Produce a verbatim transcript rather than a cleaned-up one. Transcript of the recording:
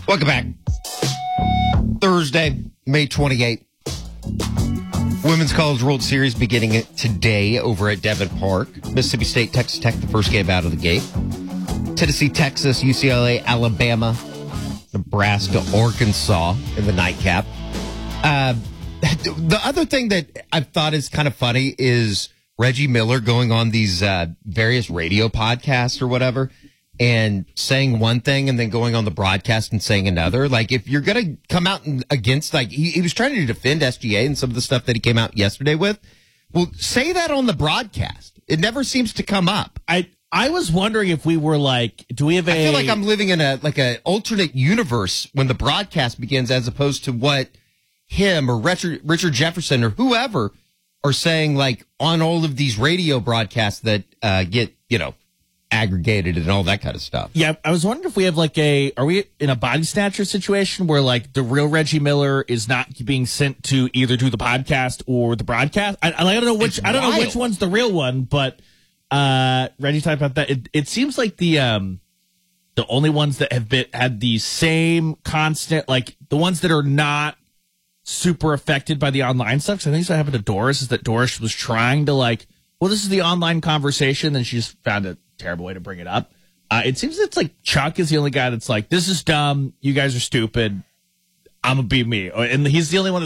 Welcome back. Thursday, May twenty-eighth. Women's College World Series beginning today over at Devon Park. Mississippi State, Texas Tech, the first game out of the gate. Tennessee, Texas, U C L A, Alabama, Nebraska, Arkansas in the nightcap. Uh, the other thing that I've thought is kind of funny is Reggie Miller going on these uh, various radio podcasts or whatever and saying one thing and then going on the broadcast and saying another. Like, if you're going to come out and against, like, he, he was trying to defend S G A and some of the stuff that he came out yesterday with. Well, say that on the broadcast. It never seems to come up. I I was wondering if we were like, do we have a... I feel like I'm living in a, like, an alternate universe when the broadcast begins as opposed to what him or Richard, Richard Jefferson or whoever are saying, like, on all of these radio broadcasts that uh, get, you know, aggregated and all that kind of stuff. Yeah, I was wondering if we have like a, are we in a body snatcher situation where like the real Reggie Miller is not being sent to either do the podcast or the broadcast? I, I don't know which, It's I don't wild. know which one's the real one, but uh, Reggie talked about that. It, it seems like the um, the only ones that have been had the same constant, like the ones that are not super affected by the online stuff. Cause I think that's what happened to Doris is that Doris was trying to like, well, this is the online conversation, and she just found a terrible way to bring it up. Uh, it seems it's like Chuck is the only guy that's like, this is dumb. You guys are stupid. I'm going to be me. And he's the only one